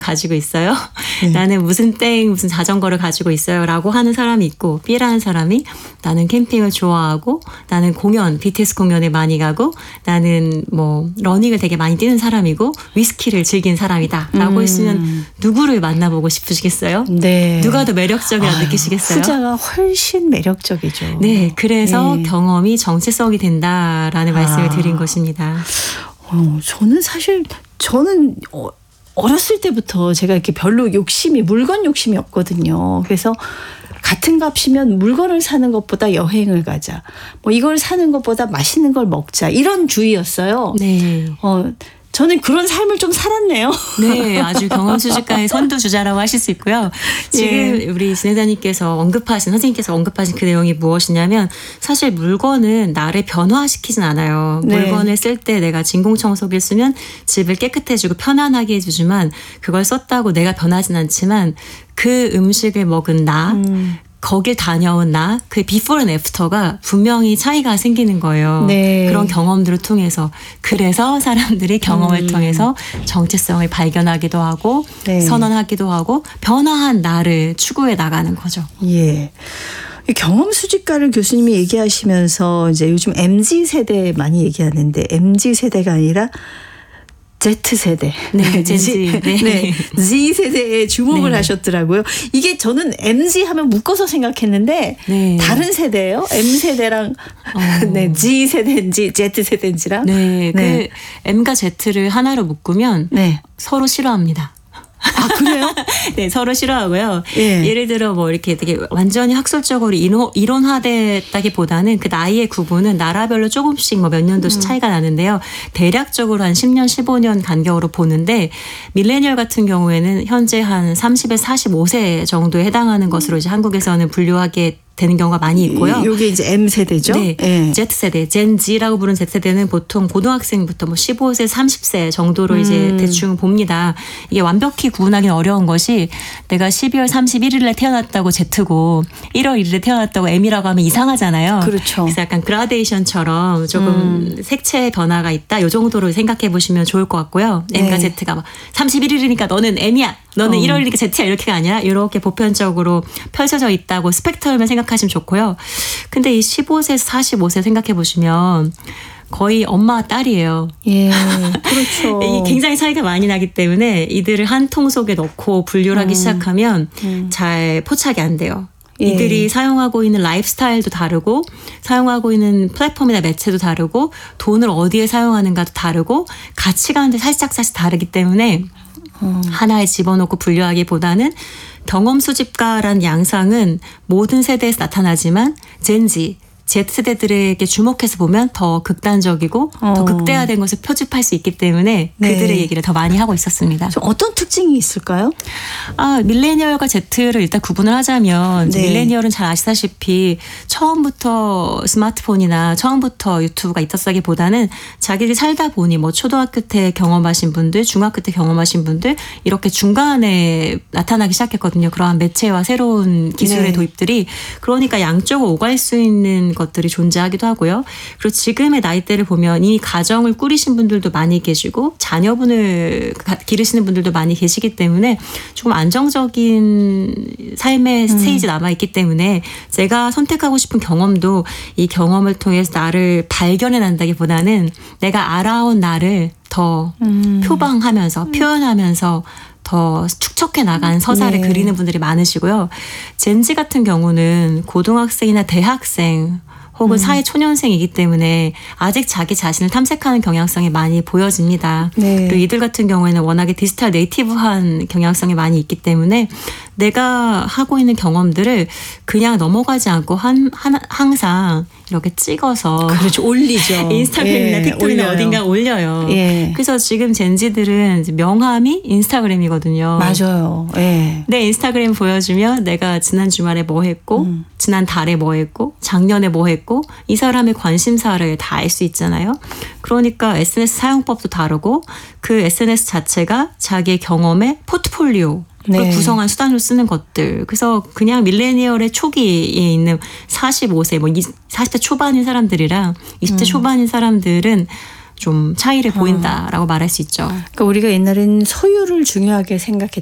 가지고 있어요. 나는 무슨 자전거를 가지고 있어요 라고 하는 사람이 있고, B라는 사람이 나는 캠핑을 좋아하고 나는 BTS 공연에 많이 가고 나는 뭐 러닝을 되게 많이 뛰는 사람이고 위스키를 즐긴 사람이다 라고 했으면 누구를 만나보고 싶으시겠어요? 네. 누가 더 매력적이라 느끼시겠어요? 후자가 훨씬 매력적이죠. 네, 그래서 경험이 정체성이 된다라는 말씀을 드린 것입니다. 저는 어렸을 때부터 제가 이렇게 별로 물건 욕심이 없거든요. 그래서 같은 값이면 물건을 사는 것보다 여행을 가자. 뭐 이걸 사는 것보다 맛있는 걸 먹자. 이런 주의였어요. 네. 저는 그런 삶을 좀 살았네요. 네, 아주 경험 수집가의 선두주자라고 하실 수 있고요. 지금 우리 진행자님께서 선생님께서 언급하신 그 내용이 무엇이냐면, 사실 물건은 나를 변화시키진 않아요. 물건을 쓸 때 내가 진공청소기를 쓰면 집을 깨끗해지고 편안하게 해주지만, 그걸 썼다고 내가 변하진 않지만 그 음식을 먹은 나, 거길 다녀온 그 비포 앤 애프터가 분명히 차이가 생기는 거예요. 네. 그런 경험들을 통해서. 그래서 사람들이 경험을 통해서 정체성을 발견하기도 하고 선언하기도 하고 변화한 나를 추구해 나가는 거죠. 예. 경험 수집가를 교수님이 얘기하시면서 이제 요즘 MZ세대 많이 얘기하는데, MZ세대가 아니라 Z세대. 네, Z. 네. Z세대에 주목을 하셨더라고요. 이게 저는 MZ 하면 묶어서 생각했는데 다른 세대예요. M세대랑 G세대인지 Z세대인지랑. 네. 그 M과 Z를 하나로 묶으면 서로 싫어합니다. 아, 그래요? 네, 서로 싫어하고요. 예를 들어 뭐 이렇게 되게 완전히 학술적으로 이론화됐다기보다는 그 나이의 구분은 나라별로 조금씩 뭐 몇 년도씩 차이가 나는데요. 대략적으로 한 10년, 15년 간격으로 보는데, 밀레니얼 같은 경우에는 현재 한 30에서 45세 정도에 해당하는 것으로 이제 한국에서는 분류하게 되는 경우가 많이 있고요. 이게 이제 M세대죠? 네. Z세대, Gen-Z라고 부르는 Z세대는 보통 고등학생부터 뭐 15세, 30세 정도로 이제 대충 봅니다. 이게 완벽히 구분하기는 어려운 것이, 내가 12월 31일에 태어났다고 Z고 1월 1일에 태어났다고 M이라고 하면 이상하잖아요. 그렇죠. 그래서 약간 그라데이션처럼 조금 색채의 변화가 있다. 이 정도로 생각해 보시면 좋을 것 같고요. M과 Z가 막 31일이니까 너는 M이야. 너는 1월이니까 Z야. 이렇게가 아니라 이렇게 보편적으로 펼쳐져 있다고 스펙트럼을 생각하시면 좋고요. 근데 이 15세에서 45세 생각해 보시면 거의 엄마와 딸이에요. 예, 그렇죠. 이 굉장히 차이가 많이 나기 때문에 이들을 한 통 속에 넣고 분류를 하기 시작하면 잘 포착이 안 돼요. 이들이 사용하고 있는 라이프 스타일도 다르고, 사용하고 있는 플랫폼이나 매체도 다르고, 돈을 어디에 사용하는가도 다르고, 가치관도 살짝 다르기 때문에 하나에 집어넣고 분류하기보다는, 경험 수집가라는 양상은 모든 세대에서 나타나지만 젠지, Z세대들에게 주목해서 보면 더 극단적이고 더 극대화된 것을 표집할 수 있기 때문에 그들의 얘기를 더 많이 하고 있었습니다. 어떤 특징이 있을까요? 밀레니얼과 Z를 일단 구분을 하자면, 밀레니얼은 잘 아시다시피 처음부터 스마트폰이나 처음부터 유튜브가 있었다기보다는 자기들이 살다 보니 뭐 초등학교 때 경험하신 분들, 중학교 때 경험하신 분들, 이렇게 중간에 나타나기 시작했거든요. 그러한 매체와 새로운 기술의 도입들이. 그러니까 양쪽을 오갈 수 있는 것들이 존재하기도 하고요. 그리고 지금의 나이대를 보면 이미 가정을 꾸리신 분들도 많이 계시고 자녀분을 기르시는 분들도 많이 계시기 때문에 조금 안정적인 삶의 스테이지 남아있기 때문에, 제가 선택하고 싶은 경험도 이 경험을 통해서 나를 발견해 난다기보다는 내가 알아온 나를 더 표방하면서 표현하면서 더 축적해 나간 서사를 그리는 분들이 많으시고요. 젠지 같은 경우는 고등학생이나 대학생 혹은 사회 초년생이기 때문에 아직 자기 자신을 탐색하는 경향성이 많이 보여집니다. 그리고 이들 같은 경우에는 워낙에 디지털 네이티브한 경향성이 많이 있기 때문에 내가 하고 있는 경험들을 그냥 넘어가지 않고 항상 이렇게 찍어서 그렇죠. 올리죠. 인스타그램이나 틱톡이나 어딘가 올려요. 그래서 지금 젠지들은 명함이 인스타그램이거든요. 맞아요. 내 인스타그램 보여주면 내가 지난 주말에 뭐 했고 지난 달에 뭐 했고 작년에 뭐 했고 이 사람의 관심사를 다 알 수 있잖아요. 그러니까 SNS 사용법도 다르고 그 SNS 자체가 자기의 경험의 포트폴리오 구성한 수단으로 쓰는 것들. 그래서 그냥 밀레니얼의 초기에 있는 45세, 40대 초반인 사람들이랑 20대 초반인 사람들은 좀 차이를 보인다라고 말할 수 있죠. 그러니까 우리가 옛날에는 소유를 중요하게 생각했던